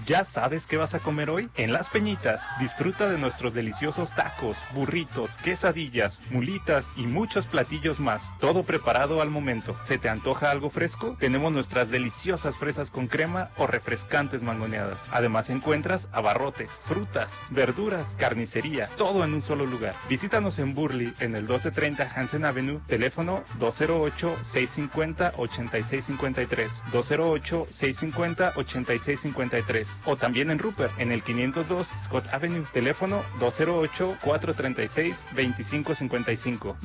¿Ya sabes qué vas a comer hoy? En Las Peñitas, disfruta de nuestros deliciosos tacos, burritos, quesadillas, mulitas y muchos platillos más. Todo preparado al momento. ¿Se te antoja algo fresco? Tenemos nuestras deliciosas fresas con crema o refrescantes mangoneadas. Además encuentras abarrotes, frutas, verduras, carnicería, todo en un solo lugar. Visítanos en Burley, en el 1230 Hansen Avenue, teléfono 208-650-8653, 208-650-8653, o también en Rupert, en el 502 Scott Avenue, teléfono 208-436-2555,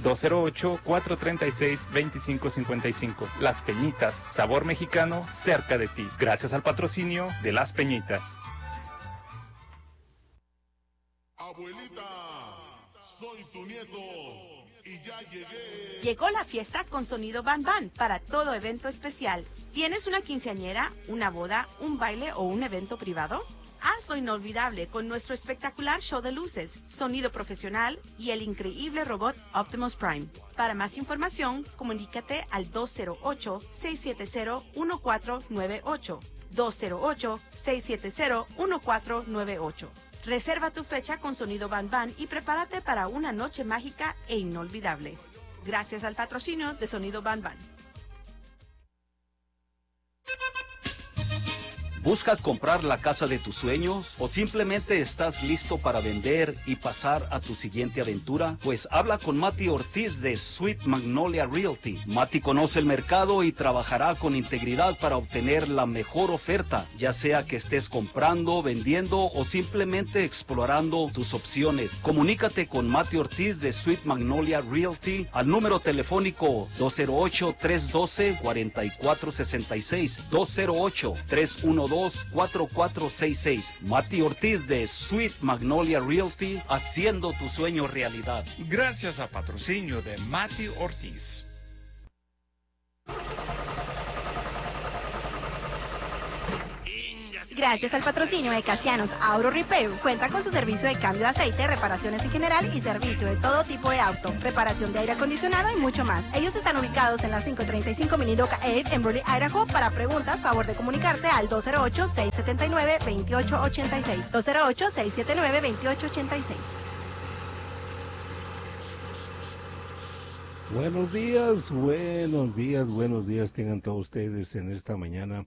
208-436-2555. Las Peñitas, sabor mexicano cerca de ti. Gracias al patrocinio de Las Peñitas. Abuelita, soy tu nieto y ya llegué. Llegó la fiesta con Sonido Van Van para todo evento especial. ¿Tienes una quinceañera, una boda, un baile o un evento privado? Hazlo inolvidable con nuestro espectacular show de luces, sonido profesional y el increíble robot Optimus Prime. Para más información, comunícate al 208-670-1498. 208-670-1498. Reserva tu fecha con Sonido Van Van y prepárate para una noche mágica e inolvidable. Gracias al patrocinio de Sonido Van Van. ¿Buscas comprar la casa de tus sueños o simplemente estás listo para vender y pasar a tu siguiente aventura? Pues habla con Mati Ortiz de Sweet Magnolia Realty. Mati conoce el mercado y trabajará con integridad para obtener la mejor oferta, ya sea que estés comprando, vendiendo o simplemente explorando tus opciones. Comunícate con Mati Ortiz de Sweet Magnolia Realty al número telefónico 208-312-4466, 208-312-4466. Mati Ortiz de Sweet Magnolia Realty, haciendo tu sueño realidad. Gracias al patrocinio de Mati Ortiz. Gracias al patrocinio de Casianos Auto Repair, cuenta con su servicio de cambio de aceite, reparaciones en general y servicio de todo tipo de auto, reparación de aire acondicionado y mucho más. Ellos están ubicados en la 535 Minidoka Ave en Burley, Idaho. Para preguntas, favor de comunicarse al 208-679-2886. 208-679-2886. Buenos días tengan todos ustedes en esta mañana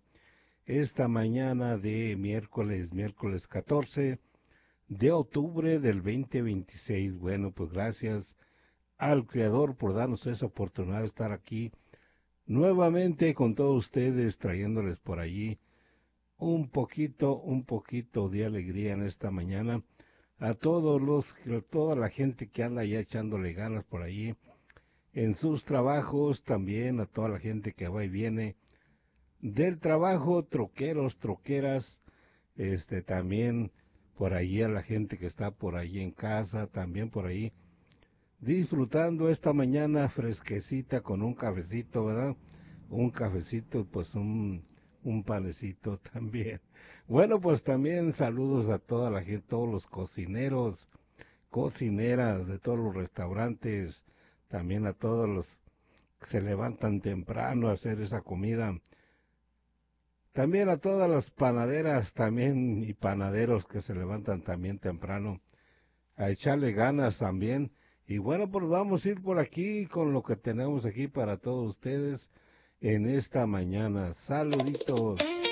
de miércoles 14 de octubre del 2026. Bueno, pues gracias al Creador por darnos esa oportunidad de estar aquí nuevamente con todos ustedes, trayéndoles por allí un poquito de alegría en esta mañana a toda la gente que anda ya echándole ganas por allí en sus trabajos, también a toda la gente que va y viene del trabajo, troqueros, troqueras, también por allí a la gente que está por allí en casa, también por ahí disfrutando esta mañana fresquecita con un cafecito, ¿verdad? Un cafecito, pues un panecito también. Bueno, pues también saludos a toda la gente, todos los cocineros, cocineras de todos los restaurantes, también a todos los que se levantan temprano a hacer esa comida. También a todas las panaderas también y panaderos que se levantan también temprano a echarle ganas también. Y bueno, pues vamos a ir por aquí con lo que tenemos aquí para todos ustedes en esta mañana. Saluditos.